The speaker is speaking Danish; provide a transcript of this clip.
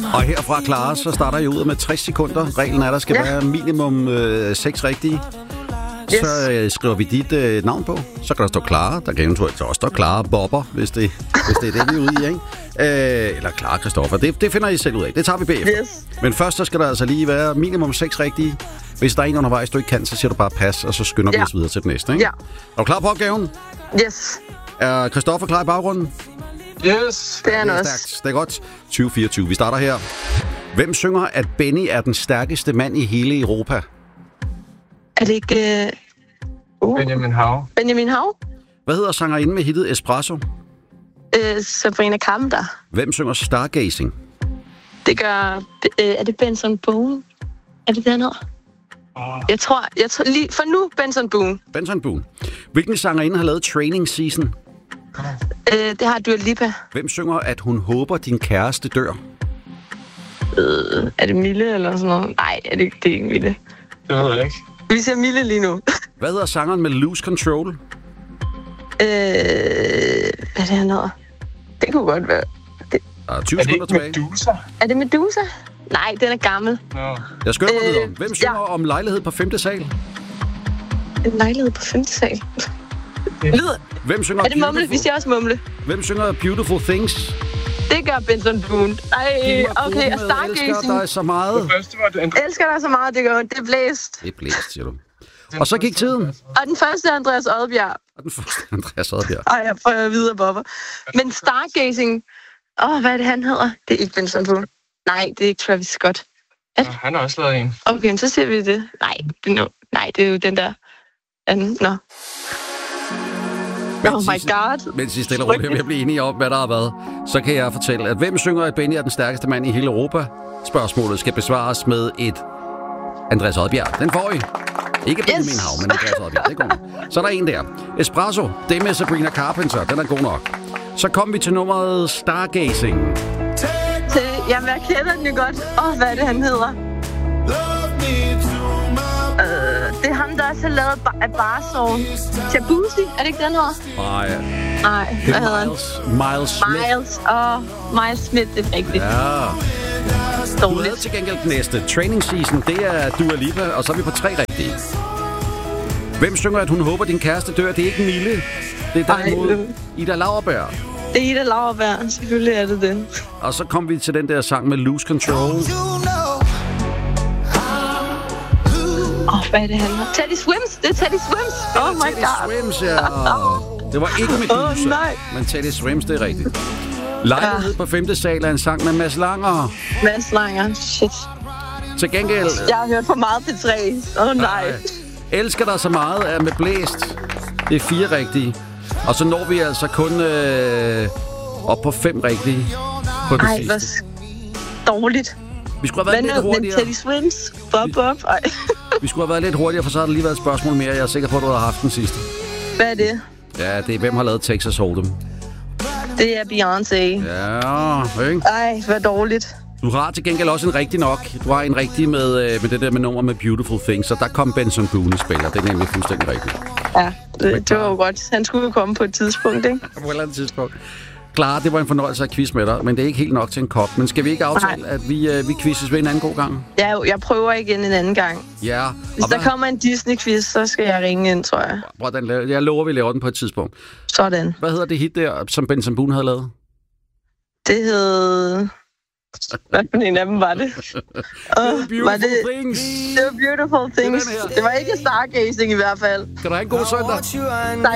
Og herfra, Clara, så starter jeg ud med 60 sekunder. Reglen er, der skal være minimum 6 rigtige. Yes. Så skriver vi dit navn på. Så kan der stå Clara. Der kan eventuelt også stå Clara Bobber, hvis det er det, vi er ude i, ikke? Eller Clara Christoffer. Det finder I selv ud af. Det tager vi bagefter. Yes. Men først så skal der altså lige være minimum 6 rigtige. Hvis der er en undervejs, du ikke kan, så siger du bare pas, og så skynder vi os videre til den næste, ikke? Ja. Er du klar på opgaven? Yes. Er Christoffer klar i baggrunden? Yes. Det er han også. Det er godt. 2024. Vi starter her. Hvem synger, at Benny er den stærkeste mand i hele Europa? Er det ikke... Benjamin Hav. Benjamin Hav? Hvad hedder sangerinden med hittet Espresso? Sabrina Carpenter. Hvem synger Stargazing? Det gør... er det Benson Boone? Er det den her? Jeg tror lige... For nu, Benson Boone. Benson Boone. Hvilken sangerinde har lavet Training Season? Det har Dua Lipa. Hvem synger, at hun håber, din kæreste dør? Er det Mille eller sådan noget? Nej, det er ikke Mille. Det ved jeg ikke. Vi ser Mille lige nu. Hvad hedder sangeren med Lose Control? Hvad er det, han hedder? Det kunne godt være. Der er 20 sekunder tilbage. Medusa? Er det Medusa? Nej, den er gammel. No. Jeg skynder mig videre. Hvem synger om lejlighed på 5. sal? En lejlighed på 5. sal? Hvem synger er det Mumle? Vi siger også Mumle. Hvem synger Beautiful Things? Det gør Benson Boone. Ej, okay, og Stargazing. Elsker dig så meget. Elsker dig så meget, det gør hun. Det er blæst. Det er blæst, siger du. Og så gik tiden. Og den første er Andreas Oddbjerg. Ej, jeg prøver videre, Bobber. Men Stargazing... hvad er det, han hedder? Det er ikke Benson Boone. Nej, det er ikke Travis Scott. Han har også lavet en. Okay, så siger vi det. Nej, det er jo den der... Nå. Oh my god. Mens I stille og roligt vil blive enige om, hvad der har været, så kan jeg fortælle, at hvem synger, at Benny er den stærkeste mand i hele Europa? Spørgsmålet skal besvares med et Andreas Oddbjerg. Den får I. Ikke Benjamin Hav, men Andreas Oddbjerg. Det går. Så er der en der. Espresso. Det med Sabrina Carpenter. Den er god nok. Så kom vi til nummeret Stargazing. Jamen, jeg kender den jo godt. Hvad er det, han hedder? Det er ham, der også har lavet af Barsong. Tabusi, er det ikke den her? Nej, hvad hedder han? Miles Smith. Miles Smith, det er rigtigt. Ja. Du havde til gengæld den næste. Training Season, det er Dua Lipa, og så er vi på 3 rigtige. Hvem synger, at hun håber, din kæreste dør? Det er ikke Mille. Det er derimod Ida Lauerberg. Det er Ida Lauerberg, selvfølgelig er det den. Og så kom vi til den der sang med Lose Control. Hvad er det, han har? Teddy Swims! Det er Teddy Swims! Oh my god! Teddy Swims, ja. Det var ikke Medusa, men Teddy Swims, det er rigtigt. Lejlighed på 5. sal er en sang med Mads Langer. Mads Langer, shit. Til gengæld... Jeg har hørt for meget P3. Nej. Elsker dig så meget er med blæst. Det er 4 rigtige. Og så når vi altså kun op på 5 rigtige på det sidste. Hvor dårligt. Vi skulle have været lidt hurtigere. Teddy Swims. Bob. Vi skulle have været lidt hurtigere, for så har der lige været et spørgsmål mere. Jeg er sikker på, at du har haft den sidste. Hvad er det? Ja, det er hvem har lavet Texas Hold'em. Det er Beyoncé. Ja, ikke? Ej, hvor dårligt. Du har til gengæld også en rigtig nok. Du har en rigtig med det der med nummer med Beautiful Things, så der kom Benson Boone i spiller. Det er nemlig fuldstændig rigtigt. Ja, det var jo godt. Han skulle jo komme på et tidspunkt, ikke? På et eller andet tidspunkt. Klar, det var en fornøjelse at quiz med dig, men det er ikke helt nok til en kop. Men skal vi ikke aftale, at vi quizzes ved en anden god gang? Ja, jeg prøver igen en anden gang. Ja. Hvis der kommer en Disney-quiz, så skal jeg ringe ind, tror jeg. Jeg lover, vi laver den på et tidspunkt. Sådan. Hvad hedder det hit der, som Benson Boone havde lavet? Det hed... Hvad for en af dem var det? Beautiful Things. Det var Beautiful Things. Det var ikke Stargazing i hvert fald. Kan du have en god søndag? Tak